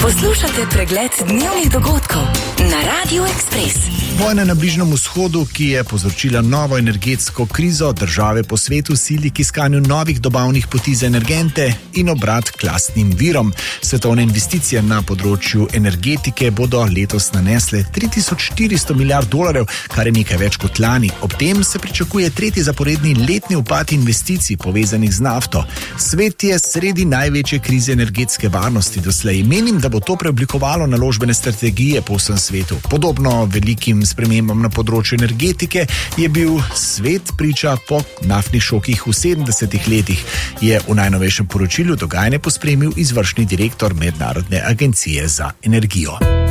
Poslušate pregled dnevnih dogodkov na Radio Express. Vojna na Bližnjem vzhodu, ki je povzročila novo energetsko krizo, države po svetu sili k iskanju novih dobavnih poti za energente in obrat k lastnim virom. Svetovne investicije na področju energetike bodo letos nanesle $3400 milijard, kar je nekaj več kot lani. Ob tem se pričakuje tretji zaporedni letni upad investicij povezanih z nafto. Svet je sredi največje krize energetske varnosti doslej. Menim, da bo to preoblikovalo naložbene strategije po vsem svetu. Podobno velikim spremembam na področju energetike je bil svet priča po naftnih šokih v 70 letih, je v najnovejšem poročilu dogajanje pospremil izvršni direktor Mednarodne agencije za energijo.